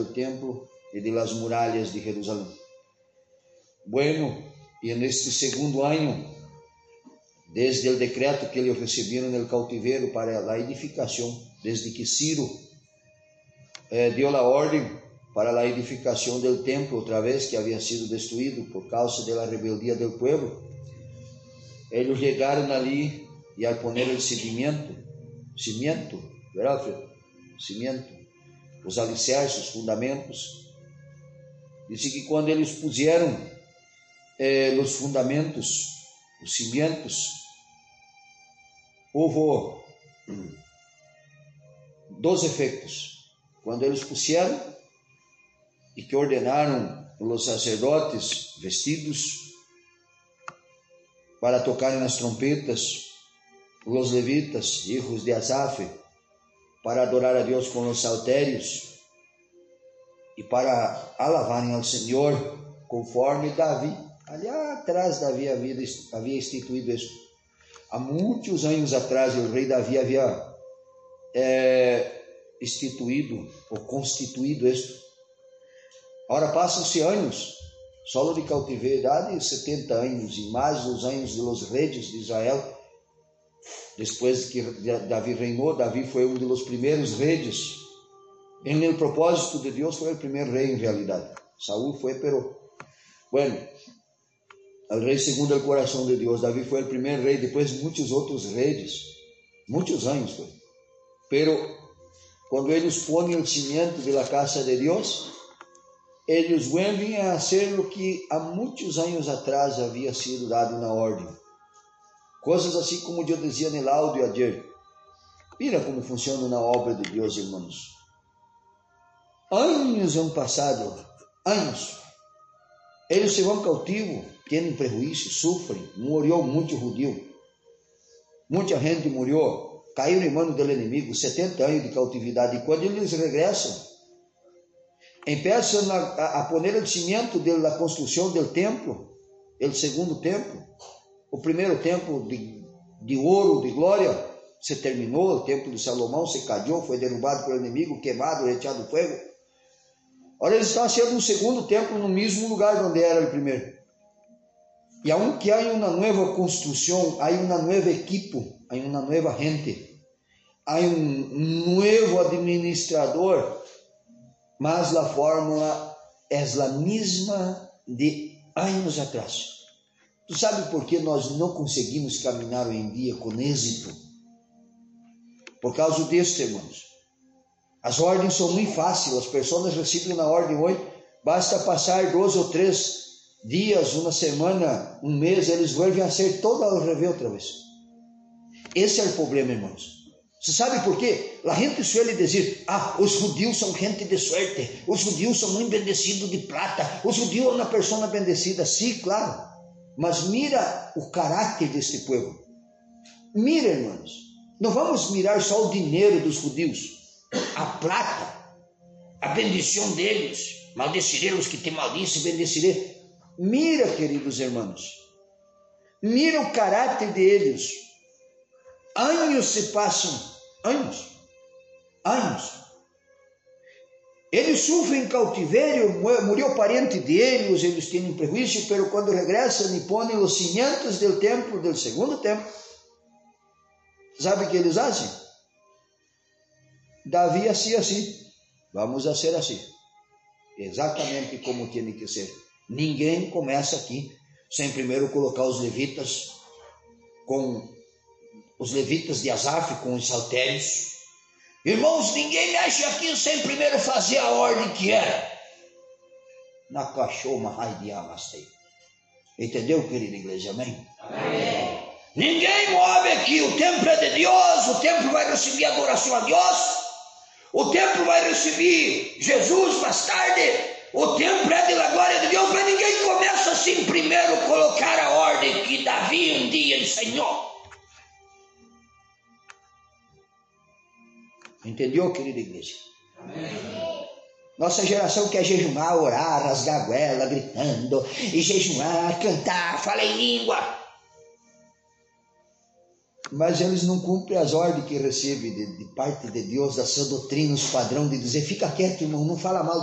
del templo y de las murallas de Jerusalén. Bueno, y en este segundo año, desde el decreto que ellos recibieron en el cautiverio para la edificación, desde que Ciro dio la orden para la edificación del templo, otra vez que había sido destruido por causa de la rebeldía del pueblo, ellos llegaron allí y al poner el cimiento, ¿verdad, Alfredo? Cimiento, los alicerces, los fundamentos, dice que cuando eles pusieron los fundamentos, os cimientos, houve dois efeitos. Quando eles puseram e que ordenaram os sacerdotes vestidos para tocarem nas trompetas, os levitas, hijos de Asaf, para adorar a Deus com os saltérios e para alabarem ao Senhor, conforme Davi, ali atrás Davi havia instituído isso. Há muitos anos atrás o rei Davi havia instituído ou constituído isto. Agora passam-se anos, solo de cautiverio, de 70 anos, e mais os anos dos reis de Israel. Depois que Davi reinou, Davi foi um dos primeiros reis. En el propósito de Deus foi o primeiro rei em realidade. Saúl foi, pero bueno, el rei segundo o coração de Deus. Davi foi o primeiro rei, depois muitos outros reis, muitos anos foi. Pero quando eles põem o cimiento de la casa de Deus, eles vuelven a hacer o que há muitos anos atrás havia sido dado na ordem. Coisas assim como eu dizia no áudio ayer. Mira como funciona na obra de Deus, irmãos. Anos han passado, anos. Eles se vão cativo, têm prejuízo, sofrem. Morreu muito judeu. Muita gente morreu, caiu em mão do inimigo, 70 anos de cautividade. E quando eles regressam, começam a poner o cimento da construção do templo, o segundo templo. O primeiro templo de ouro, de glória, se terminou. O templo de Salomão se caiu, foi derrubado pelo inimigo, queimado, retirado do fogo. Agora eles estão fazendo um segundo templo no mesmo lugar onde era o primeiro. E aunque há uma nova construção, há uma nova equipo, há uma nova gente, há um novo administrador, mas a fórmula é a mesma de anos atrás. Tu sabe por que nós não conseguimos caminhar hoje em dia com êxito? Por causa disso, irmãos. As ordens são muito fáceis, as pessoas recebem na ordem hoje, basta passar 2 ou 3 dias, uma semana, um mês, eles voltam a ser todo ao revés outra vez. Esse é o problema, irmãos. Você sabe por quê? A gente suele dizer, os judeus são gente de suerte, os judeus são muito bendecidos de plata, os judeus são uma pessoa bendecida. Sim, claro. Mas mira o caráter deste povo. Mira, irmãos, não vamos mirar só o dinheiro dos judeus, a plata, a bendição deles. Maldecirei os que te maldicem, bendecirei. Mira, queridos irmãos, mira o caráter deles. Anos se passam, anos. Eles sofrem cautiverio, morreu parente deles, eles têm prejuízo, pero quando regressam e põem os cimientos do templo, do segundo templo, sabe o que eles fazem? Davi assim, vamos a ser assim, exatamente como tem que ser. Ninguém começa aqui sem primeiro colocar os levitas, com os levitas de Asaf, com os saltérios. Irmãos, ninguém mexe aqui sem primeiro fazer a ordem que era. Na cachorra raiz de Amastei. Entendeu, querida igreja? Amém? Amém. Ninguém move aqui. O templo é de Deus. O templo vai receber adoração a Deus. O templo vai receber Jesus mais tarde. O templo é da glória de Deus. Mas ninguém começa assim primeiro colocar a ordem que Davi um dia ensinou. Entendeu, querida igreja? Amém. Nossa geração quer jejuar, orar, rasgar a goela, gritando, e jejuar, cantar, falar em língua. Mas eles não cumprem as ordens que recebem de parte de Deus, da sua doutrina, os padrões de dizer, fica quieto, irmão, não fala mal